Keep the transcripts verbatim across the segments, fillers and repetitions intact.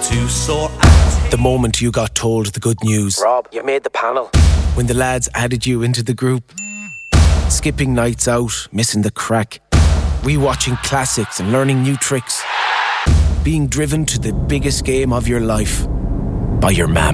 too sore at. The moment you got told the good news. Rob, you made the panel. When the lads added you into the group. Skipping nights out, missing the crack. Rewatching classics and learning new tricks. Being driven to the biggest game of your life by your mam.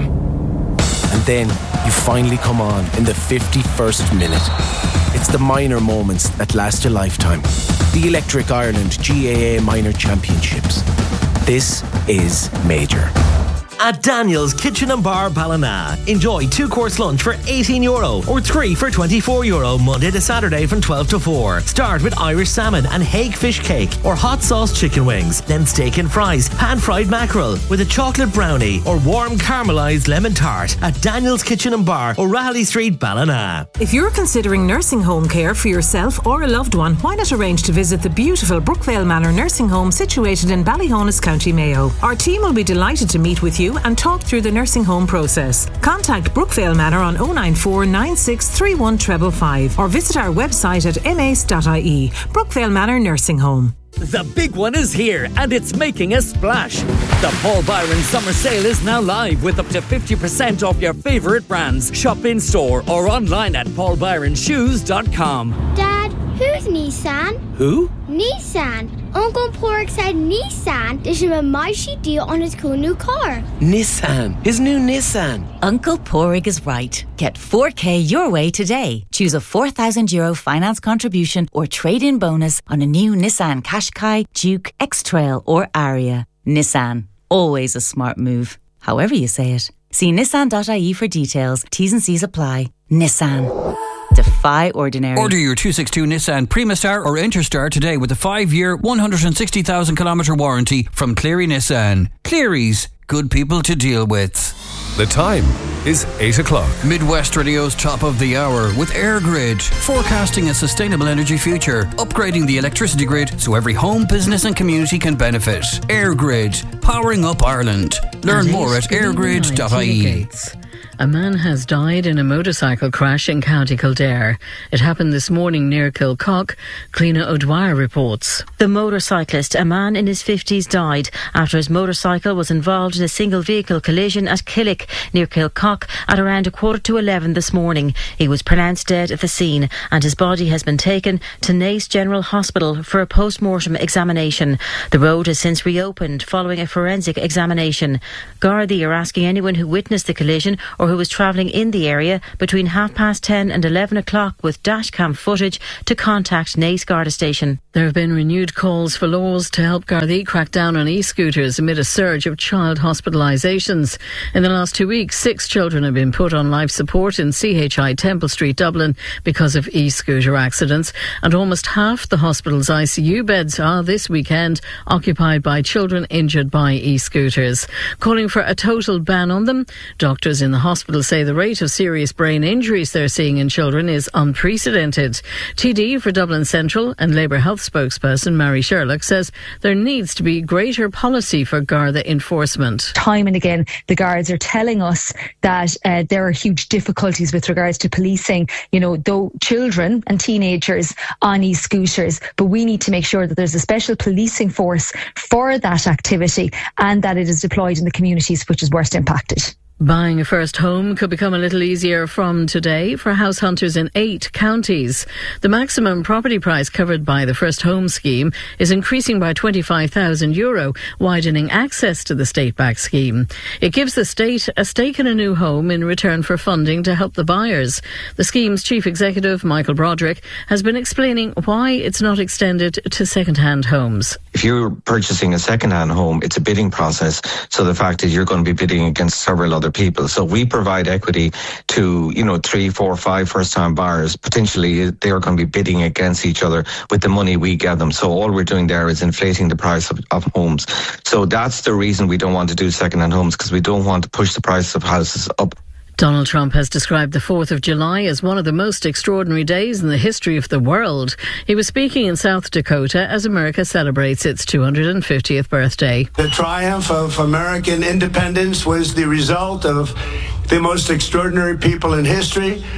And then you finally come on in the fifty-first minute. It's the minor moments that last a lifetime. The Electric Ireland G A A Minor Championships. This is major. At Daniel's Kitchen and Bar Ballina, enjoy two-course lunch for eighteen euro or three for twenty-four euro Monday to Saturday from twelve to four. Start with Irish salmon and hake fish cake or hot sauce chicken wings, then steak and fries, pan-fried mackerel with a chocolate brownie or warm caramelised lemon tart at Daniel's Kitchen and Bar, O'Reilly Street, Ballina. If you're considering nursing home care for yourself or a loved one, why not arrange to visit the beautiful Brookvale Manor Nursing Home situated in Ballyhonus, County Mayo. Our team will be delighted to meet with you and talk through the nursing home process. Contact Brookvale Manor on oh nine four nine six three one five five five or visit our website at m a c e dot i e. Brookvale Manor Nursing Home. The big one is here and it's making a splash. The Paul Byron Summer Sale is now live with up to fifty percent off your favourite brands. Shop in store or online at paul byron shoes dot com. Dad, who's Nissan? Who? Nissan. Uncle Pork said Nissan. There's a Maishi deal on his cool new car. Nissan. His new Nissan. Uncle Porig is right. Get four K your way today. Choose a four thousand euro finance contribution or trade-in bonus on a new Nissan Qashqai, Duke, X-Trail or Aria. Nissan. Always a smart move. However you say it. See nissan dot i e for details. T's and C's apply. Nissan. Defy ordinary. Order your two sixty-two Nissan Primastar or Interstar today with a five-year, one hundred sixty thousand kilometre warranty from Cleary Nissan. Cleary's, good people to deal with. The time is eight o'clock. Midwest Radio's top of the hour with AirGrid, forecasting a sustainable energy future, upgrading the electricity grid so every home, business and community can benefit. AirGrid, powering up Ireland. Learn more at airgrid dot i e. A man has died in a motorcycle crash in County Kildare. It happened this morning near Kilcock. Cliona O'Dwyer reports. The motorcyclist, a man in his fifties, died after his motorcycle was involved in a single vehicle collision at Killick near Kilcock at around a quarter to eleven this morning. He was pronounced dead at the scene and his body has been taken to Naas General Hospital for a post-mortem examination. The road has since reopened following a forensic examination. Gardaí are asking anyone who witnessed the collision or who was travelling in the area between half past ten and eleven o'clock with dashcam footage to contact Naas Garda Station. There have been renewed calls for laws to help Gardaí crack down on e-scooters amid a surge of child hospitalisations. In the last two weeks, six children have been put on life support in C H I Temple Street, Dublin, because of e-scooter accidents, and almost half the hospital's I C U beds are this weekend occupied by children injured by e-scooters. Calling for a total ban on them, doctors in the hospital Hospitals say the rate of serious brain injuries they're seeing in children is unprecedented. T D for Dublin Central and Labour Health spokesperson Mary Sherlock says there needs to be greater policy for Garda enforcement. Time and again, the guards are telling us that uh, there are huge difficulties with regards to policing, you know, though children and teenagers on e-scooters, but we need to make sure that there's a special policing force for that activity and that it is deployed in the communities which is worst impacted. Buying a first home could become a little easier from today for house hunters in eight counties. The maximum property price covered by the First Home scheme is increasing by twenty-five thousand euro, widening access to the state-backed scheme. It gives the state a stake in a new home in return for funding to help the buyers. The scheme's chief executive, Michael Broderick, has been explaining why it's not extended to second-hand homes. If you're purchasing a second-hand home, it's a bidding process. So the fact is you're going to be bidding against several other people. So we provide equity to, you know, three, four, five first-time buyers. Potentially, they're going to be bidding against each other with the money we give them. So all we're doing there is inflating the price of, of homes. So that's the reason we don't want to do second-hand homes, because we don't want to push the price of houses up. Donald Trump has described the fourth of July as one of the most extraordinary days in the history of the world. He was speaking in South Dakota as America celebrates its two hundred fiftieth birthday. The triumph of American independence was the result of the most extraordinary people in history.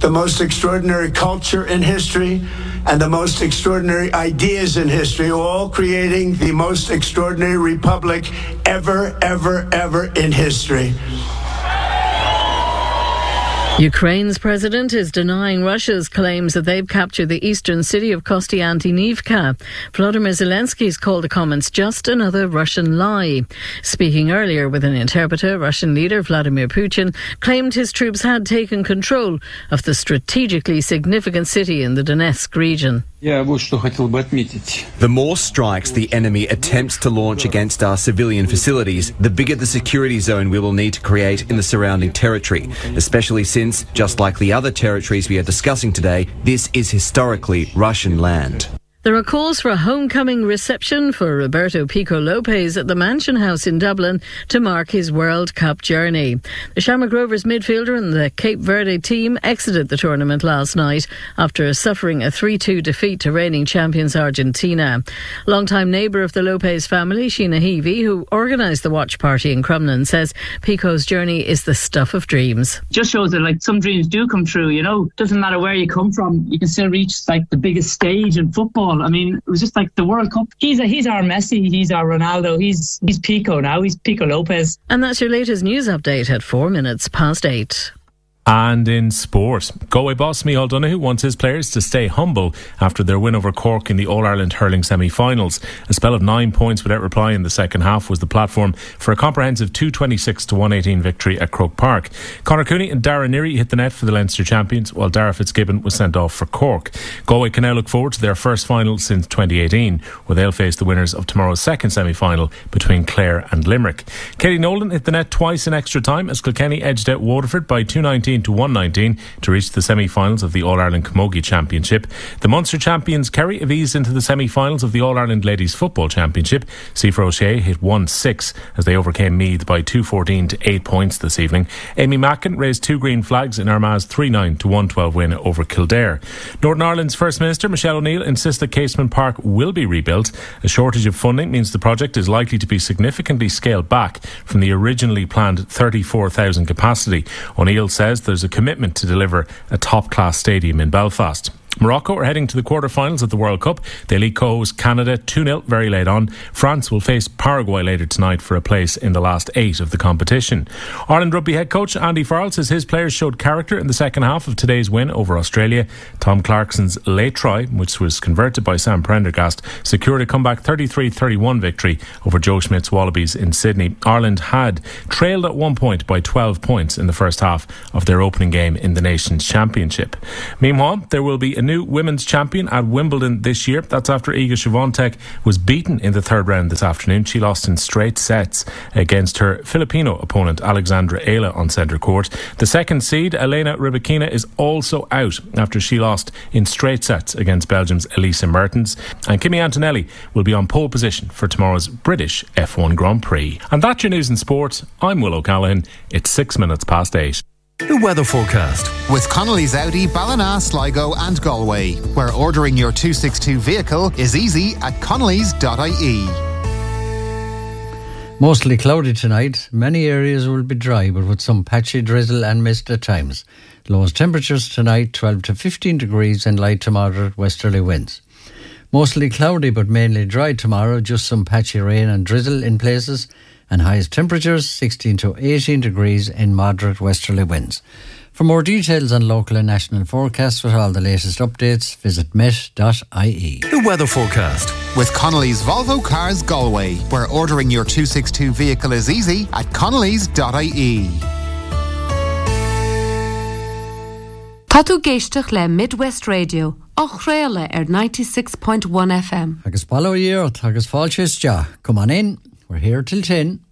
the most extraordinary culture in history, and the most extraordinary ideas in history, all creating the most extraordinary republic ever, ever, ever in history. Ukraine's president is denying Russia's claims that they've captured the eastern city of Kostiantynivka. Volodymyr Zelensky's called the comments just another Russian lie. Speaking earlier with an interpreter, Russian leader Vladimir Putin claimed his troops had taken control of the strategically significant city in the Donetsk region. The more strikes the enemy attempts to launch against our civilian facilities, the bigger the security zone we will need to create in the surrounding territory, especially since, just like the other territories we are discussing today, this is historically Russian land. There are calls for a homecoming reception for Roberto Pico Lopez at the Mansion House in Dublin to mark his World Cup journey. The Shamrock Rovers midfielder and the Cape Verde team exited the tournament last night after suffering a three two defeat to reigning champions Argentina. Longtime neighbour of the Lopez family, Sheena Heavey, who organised the watch party in Crumlin, says Pico's journey is the stuff of dreams. Just shows that like some dreams do come true, you know. Doesn't matter where you come from, you can still reach like the biggest stage in football. I mean, it was just like the World Cup. He's a, he's our Messi, he's our Ronaldo, he's he's Pico now, he's Pico Lopez. And that's your latest news update at four minutes past eight. And in sport, Galway boss Micheál Donoghue wants his players to stay humble after their win over Cork in the All-Ireland hurling semi-finals. A spell of nine points without reply in the second half was the platform for a comprehensive two twenty-six to one eighteen victory at Croke Park. Conor Cooney and Dara Neary hit the net for the Leinster champions, while Dara Fitzgibbon was sent off for Cork. Galway can now look forward to their first final since twenty eighteen, where they'll face the winners of tomorrow's second semi-final between Clare and Limerick. Katie Nolan hit the net twice in extra time as Kilkenny edged out Waterford by two nineteen to one nineteen to reach the semi-finals of the All-Ireland Camogie Championship. The Munster champions Kerry have eased into the semi-finals of the All-Ireland Ladies Football Championship. Siofra O'Shea hit one six as they overcame Meath by two fourteen to eight points this evening. Amy Mackin raised two green flags in Armagh's three nine to one twelve win over Kildare. Northern Ireland's First Minister Michelle O'Neill insists that Casement Park will be rebuilt. A shortage of funding means the project is likely to be significantly scaled back from the originally planned thirty-four thousand capacity. O'Neill says there's a commitment to deliver a top-class stadium in Belfast. Morocco are heading to the quarter-finals of the World Cup. They lead co-host Canada two nil very late on. France will face Paraguay later tonight for a place in the last eight of the competition. Ireland rugby head coach Andy Farrell says his players showed character in the second half of today's win over Australia. Tom Clarkson's late try, which was converted by Sam Prendergast, secured a comeback thirty-three thirty-one victory over Joe Schmidt's Wallabies in Sydney. Ireland had trailed at one point by twelve points in the first half of their opening game in the Nations Championship. Meanwhile, there will be a new women's champion at Wimbledon this year. That's after Iga Swiatek was beaten in the third round this afternoon. She lost in straight sets against her Filipino opponent Alexandra Ayla on centre court. The second seed, Elena Rybakina, is also out after she lost in straight sets against Belgium's Elisa Mertens. And Kimi Antonelli will be on pole position for tomorrow's British F one Grand Prix. And that's your news in sport. I'm Will O'Callaghan. It's six minutes past eight. The weather forecast with Connolly's Audi, Ballina, Sligo and Galway, where ordering your two sixty-two vehicle is easy at connellys dot I E. Mostly cloudy tonight. Many areas will be dry, but with some patchy drizzle and mist at times. Lowest temperatures tonight twelve to fifteen degrees and light to moderate westerly winds. Mostly cloudy but mainly dry tomorrow, just some patchy rain and drizzle in places. And highest temperatures sixteen to eighteen degrees in moderate westerly winds. For more details on local and national forecasts with all the latest updates, visit met dot I E. The weather forecast with Connolly's Volvo Cars Galway, where ordering your two sixty-two vehicle is easy at connellys dot I E. Tá tú géisteach le Midwest Radio, ó chréile ar ninety-six point one F M. Agus balló iarth, agus fáilte is ja. Come on in. We're here till ten.